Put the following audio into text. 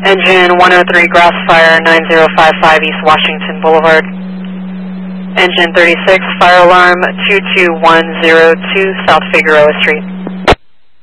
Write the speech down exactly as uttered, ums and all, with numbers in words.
Engine one oh three, grass fire, nine zero five five East Washington Boulevard. Engine thirty-six, fire alarm two two one zero two, South Figueroa Street.